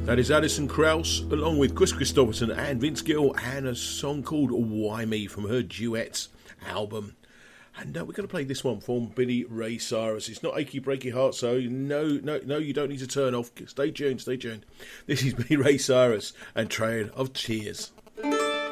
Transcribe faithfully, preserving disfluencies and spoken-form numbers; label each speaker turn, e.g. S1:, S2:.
S1: That is Alison Krauss, along with Chris Christopherson and Vince Gill, and a song called Why Me from her Duets album. And uh, we're going to play this one from Billy Ray Cyrus. It's not Achy Breaky Heart, so no, no, no, you don't need to turn off. Stay tuned, stay tuned. This is Billy Ray Cyrus and Trail of Tears.